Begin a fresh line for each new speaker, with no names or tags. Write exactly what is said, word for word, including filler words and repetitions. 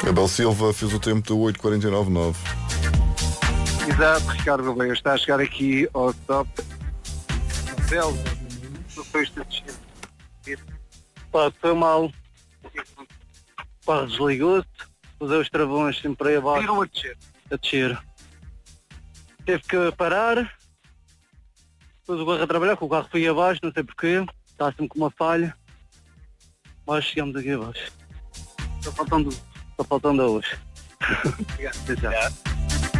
Abel Silva fez o tempo de oito quarenta e nove nove.
Exato, Ricardo Gouveia está a chegar aqui ao top. Abel, depois de descer. Pá, foi mal. Pá, desligou-se, usou os travões sempre aí abaixo. Viram a descer? A descer. Teve que parar. Depois o carro a trabalhar, que o carro foi abaixo, não sei porquê. Está sempre com uma falha. Mas chegamos aqui abaixo. Está faltando, está faltando a hoje. Obrigado.